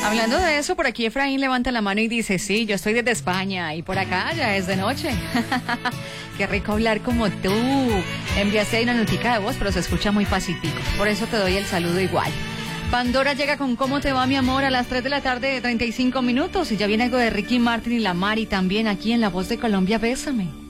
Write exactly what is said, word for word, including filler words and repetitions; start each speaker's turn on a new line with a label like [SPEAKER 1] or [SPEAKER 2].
[SPEAKER 1] Hablando de eso, por aquí Efraín levanta la mano y dice, sí, yo estoy desde España y por acá ya es de noche. Qué rico hablar como tú. Enviaste ahí una notica de voz, pero se escucha muy pacífico. Por eso te doy el saludo igual. Pandora llega con ¿Cómo te va, mi amor? A las tres de la tarde de treinta y cinco minutos. Y ya viene algo de Ricky Martin y la Mari también aquí en La Voz de Colombia. Bésame.